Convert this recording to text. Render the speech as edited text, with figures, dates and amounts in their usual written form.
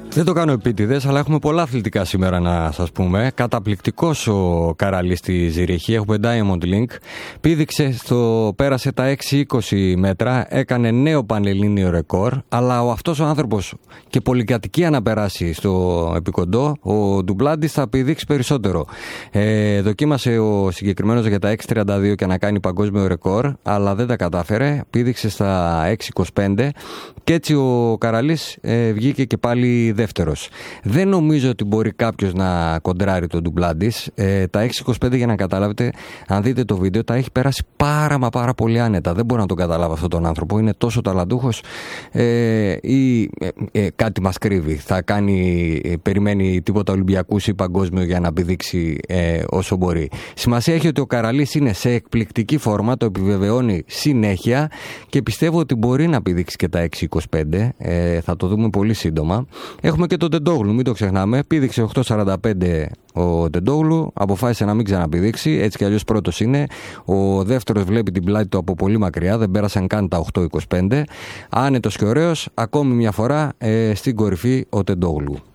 Δεν το κάνω επίτηδες, αλλά έχουμε πολλά αθλητικά σήμερα να σας πούμε. Καταπληκτικός ο Καραλής στη Ζηρίχη, έχουμε Diamond Link. Πήδηξε πέρασε τα 6,20 μέτρα, έκανε νέο πανελλήνιο ρεκόρ, αλλά αυτός ο άνθρωπος και πολυκατοικία να περάσει στο επικοντό, ο Ντουμπλάντης θα πηδήξει περισσότερο. Δοκίμασε ο συγκεκριμένος για τα 6,32 και να κάνει παγκόσμιο ρεκόρ, αλλά δεν τα κατάφερε. Πήδηξε στα 6,25 και έτσι ο Καραλής βγήκε και πάλι δεύτερος. Δεν νομίζω ότι μπορεί κάποιος να κοντράρει τον Ντουμπλάντης. Τα 6,25 για να καταλάβετε, αν δείτε το βίντεο, τα έχει περάσει πάρα πολύ άνετα. Δεν μπορώ να τον καταλάβω αυτόν τον άνθρωπο. Είναι τόσο ταλαντούχος ή κάτι μας κρύβει. Θα περιμένει τίποτα Ολυμπιακούς ή παγκόσμιο για να πηδήξει όσο μπορεί. Σημασία έχει ότι ο Καραλής είναι σε εκπληκτική φόρμα, το επιβεβαιώνει συνέχεια και πιστεύω ότι μπορεί να πηδήξει και τα 6,25. Θα το δούμε πολύ σύντομα. Έχουμε και τον Τεντόγλου, μην το ξεχνάμε. Πήδηξε 8,45 ο Τεντόγλου, αποφάσισε να μην ξαναπηδήξει, έτσι κι αλλιώς πρώτος είναι. Ο δεύτερος βλέπει την πλάτη του από πολύ μακριά, δεν πέρασαν καν τα 8,25. Άνετος και ωραίος, ακόμη μια φορά στην κορυφή ο Τεντόγλου.